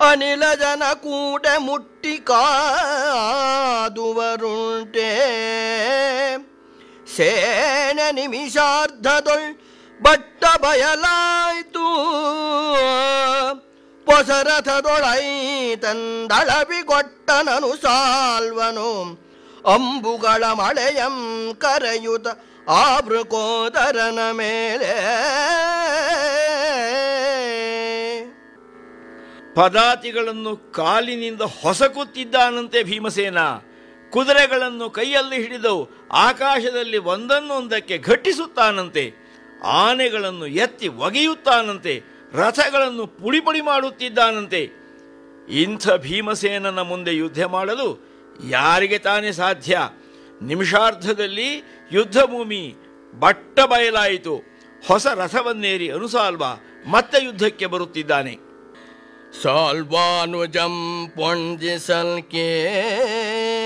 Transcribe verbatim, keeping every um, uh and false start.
ಅನಿಲ ಜನ ಕೂಡೆ ಮುಟ್ಟಿ ಕಾದುವರುಂಟೆ. ಸೇನೆ ನಿಮಿಷಾರ್ಧದೊಳ್ ಬಟ್ಟ ಬಯಲಾಯ್ತು. ಪೊಸರಥದೊಳೈ ತಂದಳವಿಗೊಟ್ಟನನು ಸಾಲ್ವನು. ಅಂಬುಗಳ ಮಳೆಯಂ ಕರೆಯುತ ಆಭೃಕೋದರನ ಮೇಲೆ. ಪದಾತಿಗಳನ್ನು ಕಾಲಿನಿಂದ ಹೊಸಕುತ್ತಿದ್ದಾನಂತೆ ಭೀಮಸೇನ. ಕುದುರೆಗಳನ್ನು ಕೈಯಲ್ಲಿ ಹಿಡಿದು ಆಕಾಶದಲ್ಲಿ ಒಂದನ್ನೊಂದಕ್ಕೆ ಘಟ್ಟಿಸುತ್ತಾನಂತೆ. ಆನೆಗಳನ್ನು ಎತ್ತಿ ಒಗೆಯುತ್ತಾನಂತೆ. ರಥಗಳನ್ನು ಪುಡಿಪುಡಿ ಮಾಡುತ್ತಿದ್ದಾನಂತೆ. ಇಂಥ ಭೀಮಸೇನನ ಮುಂದೆ ಯುದ್ಧ ಮಾಡಲು ಯಾರಿಗೆ ತಾನೇ ಸಾಧ್ಯ? ನಿಮಿಷಾರ್ಧದಲ್ಲಿ ಯುದ್ಧ ಭೂಮಿ ಬಟ್ಟ ಬಯಲಾಯಿತು. ಹೊಸ ರಥವನ್ನೇರಿ ಅನುಸಾಲ್ವ ಮತ್ತೆ ಯುದ್ಧಕ್ಕೆ ಬರುತ್ತಿದ್ದಾನೆ. ಸಾಲ್ವಾನುಜಂ ಪೊಂಜಿಸಲ್ಕೆ